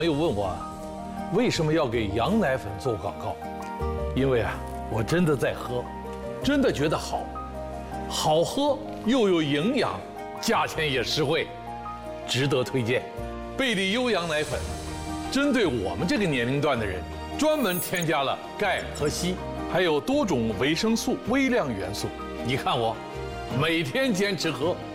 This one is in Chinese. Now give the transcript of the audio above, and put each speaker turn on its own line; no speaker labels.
朋友问我啊，为什么要给羊奶粉做广告？因为啊，我真的在喝，真的觉得好，好喝又有营养，价钱也实惠，值得推荐。贝利优羊奶粉，针对我们这个年龄段的人，专门添加了钙和硒，还有多种维生素、微量元素。你看我，每天坚持喝。